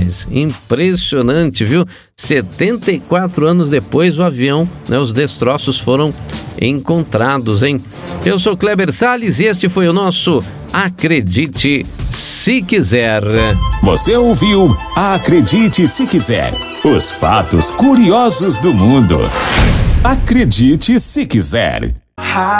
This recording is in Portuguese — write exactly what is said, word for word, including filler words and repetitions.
rapaz, impressionante, viu? setenta e quatro anos depois, o avião, né, os destroços foram encontrados, hein? Eu sou Kleber Salles e este foi o nosso Acredite Se Quiser. Você ouviu Acredite Se Quiser, os fatos curiosos do mundo. Acredite Se Quiser.